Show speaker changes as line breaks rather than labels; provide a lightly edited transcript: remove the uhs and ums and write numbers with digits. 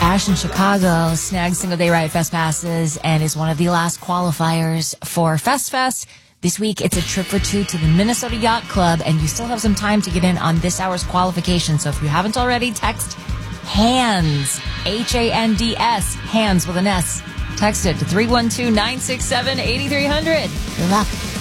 Ash in Chicago snagged Single Day Riot Fest passes and is one of the last qualifiers for Fest. This week, it's a trip for two to the Minnesota Yacht Club, and you still have some time to get in on this hour's qualification. So if you haven't already, text HANDS, HANDS, HANDS with an S. Text it to 312-967-8300. Good luck.